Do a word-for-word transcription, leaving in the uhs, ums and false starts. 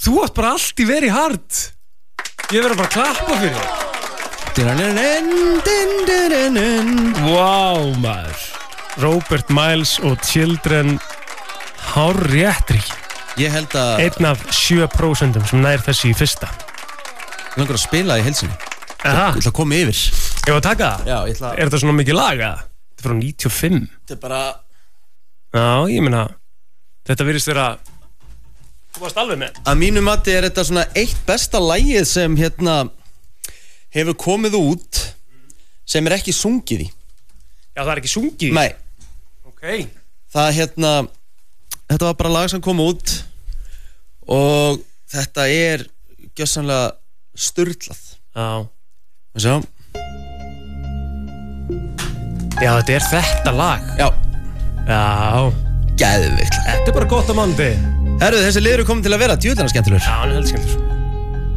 Þú átt bara allt í very hard. Ég verður bara að klappa fyrir þér. Vá, maður. Robert Miles og Children hárréttri. Ég held að Einn af sjö prósentum sem nær þessi í fyrsta. Ég langar að spila í heilsinni. Aha. Ég ætla að koma yfir. Ég var að taka það? Já, ég ætla að Er þetta svona mikið laga? Þetta er frá níutíu og fimm. Þetta er bara Já, ég meina þetta virðist vera Þú varst alveg með Að mínu mati er þetta svona eitt besta lagið sem hérna hefur komið út sem er ekki sungið í. Já, það er ekki sungið í? Nei. Ok. Það hérna þetta var bara lag sem kom út og þetta er gjörsamlega sturlað. Já. Sjá. Já, þetta er þetta lag. Já. Já. Geðveikt lag. Þetta er bara gott að mandi. Herru, þessi liður er komin til að vera djöðlega skemmtilegur. Já, hann er heldur skemmtilegur.